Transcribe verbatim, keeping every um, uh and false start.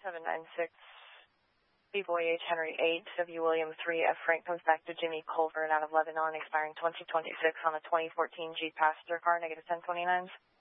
seven nine six, B-Boy H. Henry eight, W. William three, F. Frank comes back to Jimmy Culver out of Lebanon, expiring twenty twenty-six on a twenty fourteen Jeep passenger car, negative ten twenty-nines.